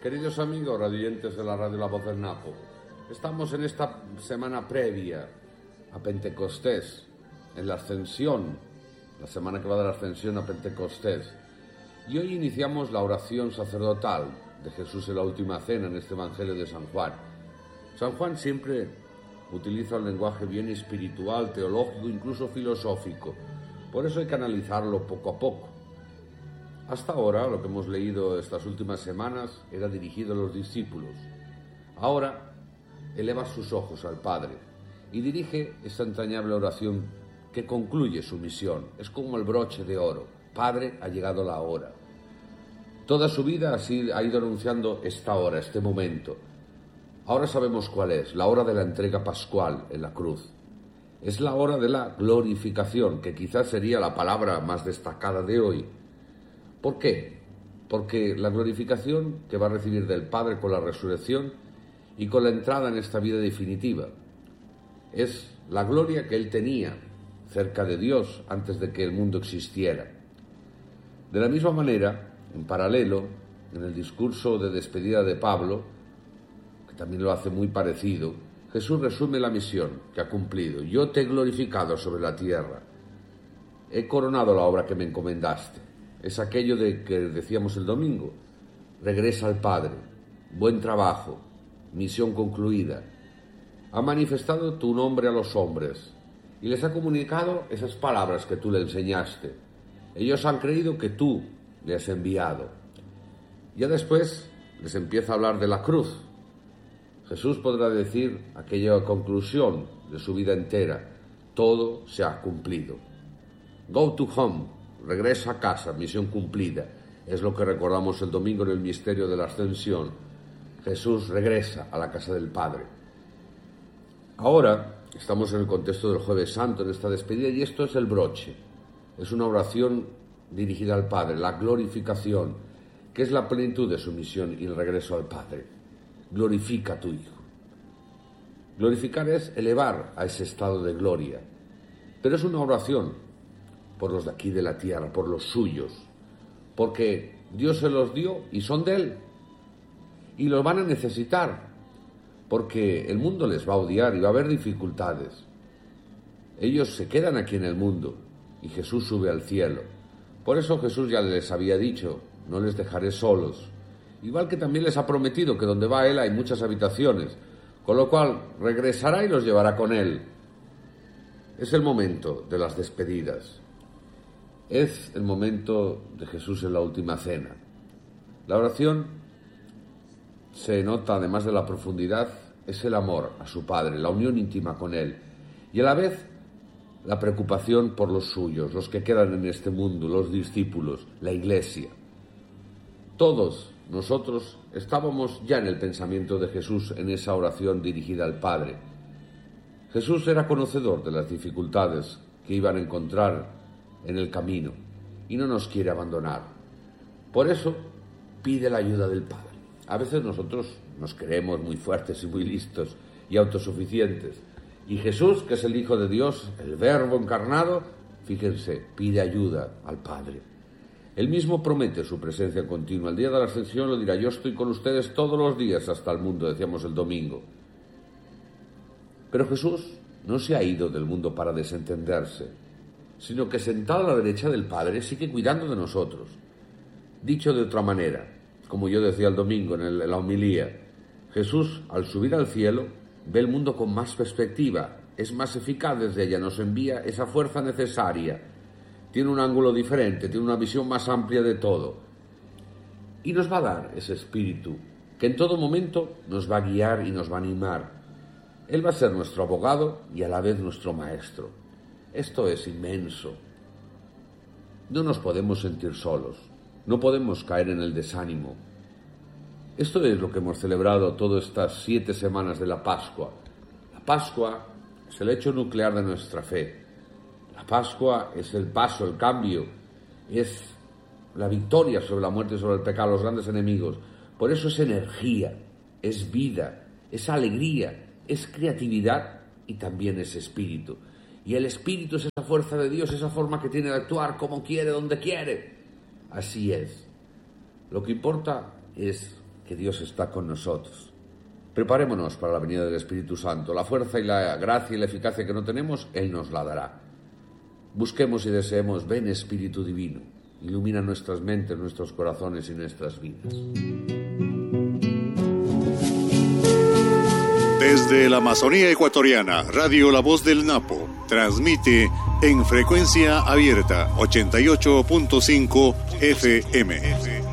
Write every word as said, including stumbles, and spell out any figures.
Queridos amigos radioyentes de la radio La Voz del Napo, estamos en esta semana previa a Pentecostés, en la Ascensión, la semana que va de la Ascensión a Pentecostés. Y hoy iniciamos la oración sacerdotal de Jesús en la Última Cena en este Evangelio de San Juan. San Juan siempre utiliza un lenguaje bien espiritual, teológico, incluso filosófico. Por eso hay que analizarlo poco a poco. Hasta ahora, lo que hemos leído estas últimas semanas era dirigido a los discípulos. Ahora, eleva sus ojos al Padre y dirige esta entrañable oración que concluye su misión. Es como el broche de oro. Padre, ha llegado la hora. Toda su vida así ha ido anunciando esta hora, este momento. Ahora sabemos cuál es, la hora de la entrega pascual en la cruz. Es la hora de la glorificación, que quizás sería la palabra más destacada de hoy. ¿Por qué? Porque la glorificación que va a recibir del Padre con la resurrección y con la entrada en esta vida definitiva es la gloria que Él tenía cerca de Dios antes de que el mundo existiera. De la misma manera, en paralelo, en el discurso de despedida de Pablo, que también lo hace muy parecido, Jesús resume la misión que ha cumplido. Yo te he glorificado sobre la tierra, he coronado la obra que me encomendaste. Es aquello de que decíamos el domingo, regresa al Padre, buen trabajo, misión concluida. Ha manifestado tu nombre a los hombres y les ha comunicado esas palabras que tú le enseñaste. Ellos han creído que tú le has enviado. Ya después les empieza a hablar de la cruz. Jesús podrá decir aquella conclusión de su vida entera, todo se ha cumplido. Go to home. Regresa a casa, misión cumplida. Es lo que recordamos el domingo en el misterio de la Ascensión. Jesús regresa a la casa del Padre. Ahora estamos en el contexto del Jueves Santo, en esta despedida, y esto es el broche. Es una oración dirigida al Padre, la glorificación, que es la plenitud de su misión y el regreso al Padre. Glorifica a tu Hijo. Glorificar es elevar a ese estado de gloria, pero es una oración por los de aquí de la tierra, por los suyos, porque Dios se los dio y son de Él, y los van a necesitar, porque el mundo les va a odiar y va a haber dificultades. Ellos se quedan aquí en el mundo y Jesús sube al cielo. Por eso Jesús ya les había dicho, no les dejaré solos, igual que también les ha prometido que donde va Él hay muchas habitaciones, con lo cual regresará y los llevará con Él. Es el momento de las despedidas. Es el momento de Jesús en la Última Cena. La oración se nota, además de la profundidad, es el amor a su Padre, la unión íntima con Él, y a la vez la preocupación por los suyos, los que quedan en este mundo, los discípulos, la Iglesia. Todos nosotros estábamos ya en el pensamiento de Jesús en esa oración dirigida al Padre. Jesús era conocedor de las dificultades que iban a encontrar en el camino y no nos quiere abandonar. Por eso pide la ayuda del Padre. A veces nosotros nos creemos muy fuertes y muy listos y autosuficientes, y Jesús, que es el Hijo de Dios, el Verbo encarnado, fíjense, pide ayuda al Padre. Él mismo promete su presencia continua. El día de la Ascensión lo dirá, yo estoy con ustedes todos los días hasta el mundo, decíamos el domingo. Pero Jesús no se ha ido del mundo para desentenderse, sino que sentado a la derecha del Padre sigue cuidando de nosotros. Dicho de otra manera, como yo decía el domingo en, el, en la homilía, Jesús, al subir al cielo, ve el mundo con más perspectiva, es más eficaz desde ella, nos envía esa fuerza necesaria, tiene un ángulo diferente, tiene una visión más amplia de todo, y nos va a dar ese espíritu que en todo momento nos va a guiar y nos va a animar. Él va a ser nuestro abogado y a la vez nuestro maestro. Esto es inmenso. No nos podemos sentir solos, no podemos caer en el desánimo. Esto es lo que hemos celebrado todas estas siete semanas de la Pascua. La Pascua es el hecho nuclear de nuestra fe. La Pascua es el paso, el cambio, es la victoria sobre la muerte y sobre el pecado, los grandes enemigos. Por eso es energía, es vida, es alegría, es creatividad y también es espíritu. Y el espíritu es esa fuerza de Dios, esa forma que tiene de actuar como quiere, donde quiere. Así es. Lo que importa es que Dios está con nosotros. Preparémonos para la venida del Espíritu Santo. La fuerza y la gracia y la eficacia que no tenemos, Él nos la dará. Busquemos y deseemos, ven Espíritu Divino, ilumina nuestras mentes, nuestros corazones y nuestras vidas. Desde la Amazonía ecuatoriana, Radio La Voz del Napo transmite en frecuencia abierta ochenta y ocho punto cinco F M.